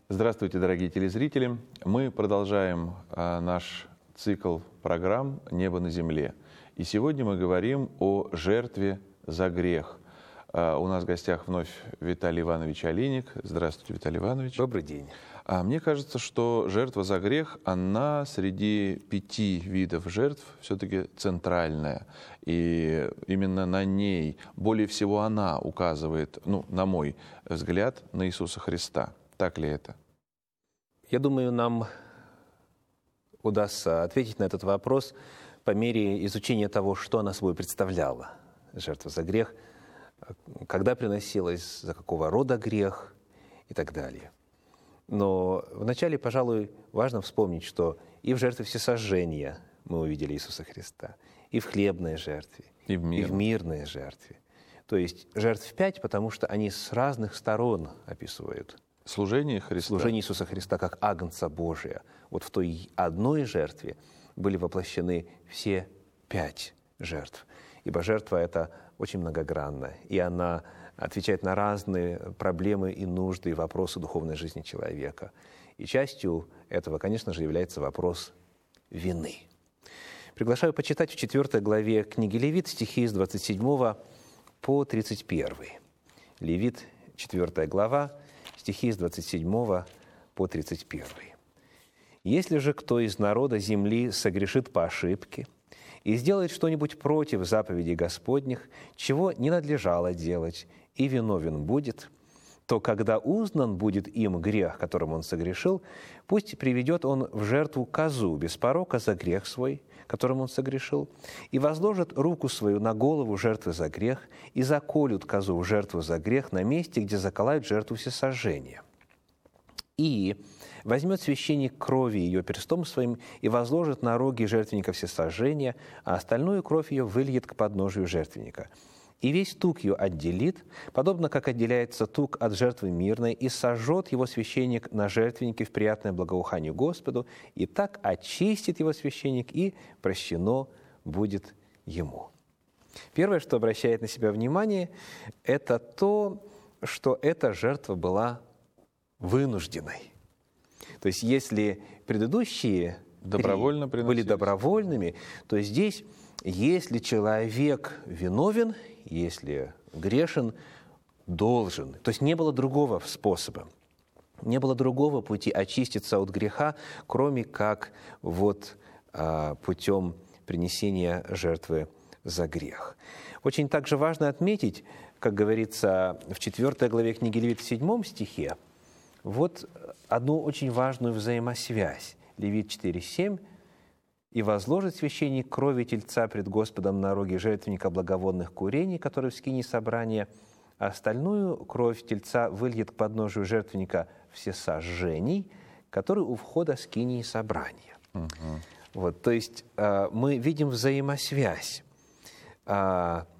Здравствуйте, дорогие телезрители! Мы продолжаем наш цикл программ «Небо на земле». И сегодня мы говорим о жертве за грех. У нас в гостях вновь Виталий Иванович Олейник. Здравствуйте, Виталий Иванович. Добрый день. Мне кажется, что жертва за грех, она среди 5 видов жертв все-таки центральная. И именно на ней, более всего она указывает, на мой взгляд, на Иисуса Христа. Так ли это? Я думаю, нам удастся ответить на этот вопрос по мере изучения того, что она собой представляла, жертва за грех, когда приносилась, за какого рода грех и так далее. Но вначале, пожалуй, важно вспомнить, что и в жертве всесожжения мы увидели Иисуса Христа, и в хлебной жертве, и в мирной жертве. То есть жертв 5, потому что они с разных сторон описывают служение Христа. Служение Иисуса Христа как Агнца Божия. Вот в той одной жертве были воплощены все 5 жертв. Ибо жертва эта очень многогранна, и она отвечает на разные проблемы и нужды, и вопросы духовной жизни человека. И частью этого, конечно же, является вопрос вины. Приглашаю почитать в 4 главе книги Левит стихи с 27 по 31. Левит, 4 глава, стихи с 27 по 31. «Если же кто из народа земли согрешит по ошибке и сделает что-нибудь против заповедей Господних, чего не надлежало делать, и виновен будет, то когда узнан будет им грех, которым он согрешил, пусть приведет он в жертву козу без порока за грех свой, которым он согрешил, и возложит руку свою на голову жертвы за грех, и заколют козу в жертву за грех на месте, где заколают жертву всесожжения. И возьмет священник крови ее перстом своим и возложит на роги жертвенника всесожжения, а остальную кровь ее выльет к подножию жертвенника. И весь тук ее отделит, подобно как отделяется тук от жертвы мирной, и сожжет его священник на жертвеннике в приятное благоуханию Господу, и так очистит его священник, и прощено будет ему». Первое, что обращает на себя внимание, это то, что эта жертва была вынужденной. То есть если предыдущие были добровольными, то здесь, если человек виновен, если грешен, должен. То есть не было другого способа, не было другого пути очиститься от греха, кроме как путем принесения жертвы за грех. Очень также важно отметить, как говорится в 4 главе книги Левит в 7 стихе, одну очень важную взаимосвязь. Левит 4:7. «И возложит священник крови тельца пред Господом на роге жертвенника благовонных курений, который в скинии собрания, а остальную кровь тельца выльет к подножию жертвенника всесожжений, который у входа скинии собрания». То есть мы видим взаимосвязь